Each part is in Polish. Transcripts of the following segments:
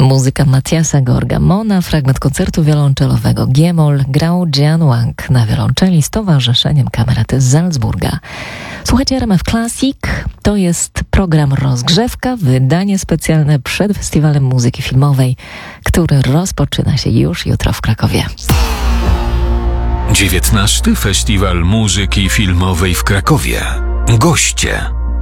Muzyka Matthiasa Gorgamona, fragment koncertu wiolonczelowego G-moll grał Jian Wang na wiolonczeli z Towarzyszeniem Kamerety z Salzburga. Słuchajcie RMF Classic, to jest program Rozgrzewka, wydanie specjalne przed Festiwalem Muzyki Filmowej, który rozpoczyna się już jutro w Krakowie. 19. Festiwal Muzyki Filmowej w Krakowie. Goście.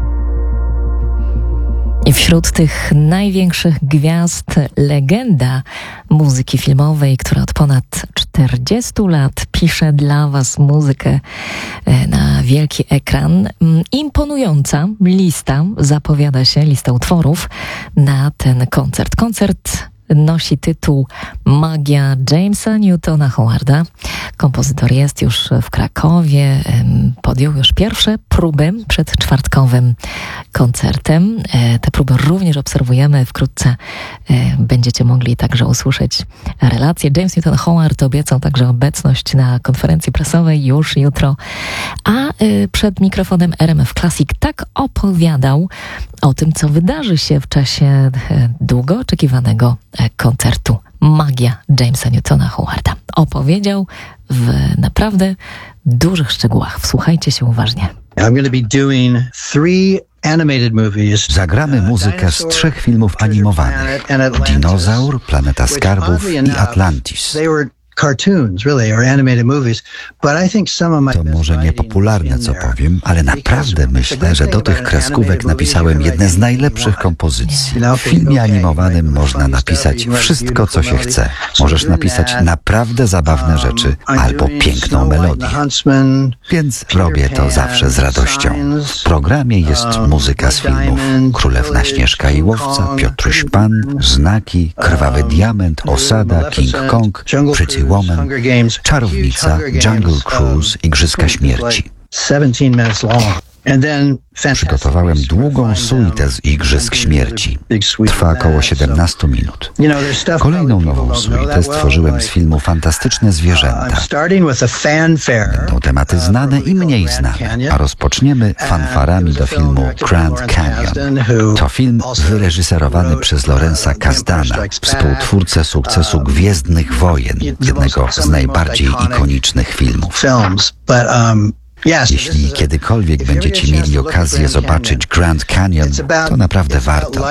I wśród tych największych gwiazd legenda muzyki filmowej, która od ponad 40 lat pisze dla Was muzykę na wielki ekran. Imponująca lista zapowiada się, lista utworów na ten koncert. Koncert nosi tytuł Magia Jamesa Newtona Howarda. Kompozytor jest już w Krakowie, podjął już pierwsze próby przed czwartkowym koncertem. Te próby również obserwujemy. Wkrótce będziecie mogli także usłyszeć relacje. James Newton Howard obiecał także obecność na konferencji prasowej już jutro, a przed mikrofonem RMF Classic tak opowiadał o tym, co wydarzy się w czasie długo oczekiwanego koncertu Magia Jamesa Newtona Howarda. Opowiedział w naprawdę dużych szczegółach. Wsłuchajcie się uważnie. Zagramy muzykę z 3 filmów animowanych: Dinozaur, Planeta Skarbów i Atlantis. To może niepopularne, co powiem, ale naprawdę myślę, że do tych kreskówek napisałem jedne z najlepszych kompozycji. W filmie animowanym można napisać wszystko, co się chce. Możesz napisać naprawdę zabawne rzeczy albo piękną melodię. Więc robię to zawsze z radością. W programie jest muzyka z filmów Królewna Śnieżka i Łowca, Piotruś Pan, Znaki, Krwawy Diament, Osada, King Kong, Pretty Woman, Czarownica, Jungle Cruise, Igrzyska Śmierci. Przygotowałem długą suitę z Igrzysk Śmierci. Trwa około 17 minut. Kolejną nową suitę stworzyłem z filmu Fantastyczne Zwierzęta. Będą tematy znane i mniej znane, a rozpoczniemy fanfarami do filmu Grand Canyon. To film wyreżyserowany przez Lorenza Kasdana, współtwórcę sukcesu Gwiezdnych Wojen, jednego z najbardziej ikonicznych filmów. Jeśli kiedykolwiek będziecie mieli okazję zobaczyć Grand Canyon, to naprawdę warto.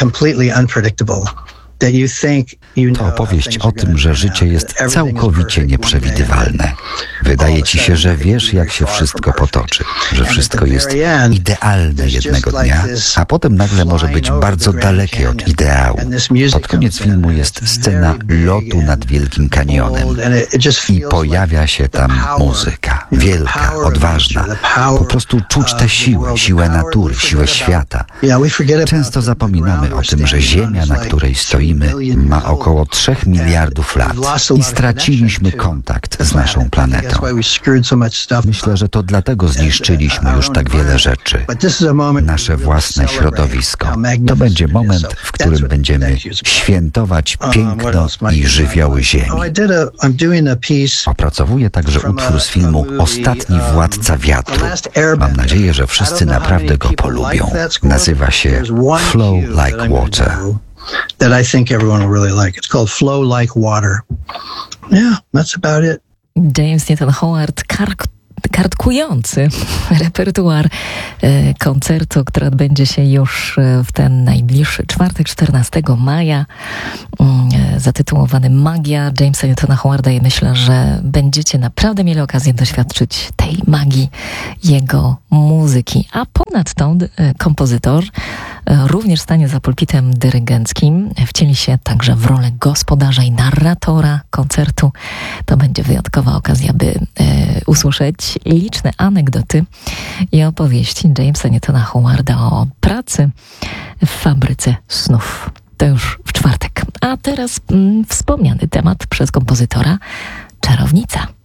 To opowieść o tym, że życie jest całkowicie nieprzewidywalne. Wydaje ci się, że wiesz, jak się wszystko potoczy, że wszystko jest idealne jednego dnia, a potem nagle może być bardzo dalekie od ideału. Pod koniec filmu jest scena lotu nad Wielkim Kanionem i pojawia się tam muzyka. Wielka, odważna. Po prostu czuć tę siłę natury, siłę świata. Często zapominamy o tym, że Ziemia, na której stoimy, ma około 3 miliardów lat i straciliśmy kontakt z naszą planetą. Myślę, że to dlatego zniszczyliśmy już tak wiele rzeczy. Nasze własne środowisko. To będzie moment, w którym będziemy świętować piękno i żywioły Ziemi. Opracowuję także utwór z filmu Ostatni Władca Wiatru. Mam nadzieję, że wszyscy naprawdę go polubią. Nazywa się Flow Like Water. That I think everyone will really like. It's called Flow Like Water. Yeah, that's about it. James Newton Howard, kartkujący repertuar koncertu, który odbędzie się już w ten najbliższy czwartek, 14 maja, zatytułowany Magia Jamesa Newtona Howarda, i myślę, że będziecie naprawdę mieli okazję doświadczyć tej magii jego muzyki. A ponadto kompozytor również stanie za pulpitem dyrygenckim, wcieli się także w rolę gospodarza i narratora koncertu. To będzie wyjątkowa okazja, by usłyszeć liczne anegdoty i opowieści Jamesa Newtona Howarda o pracy w fabryce snów. To już w czwartek. A teraz wspomniany temat przez kompozytora, Czarownica.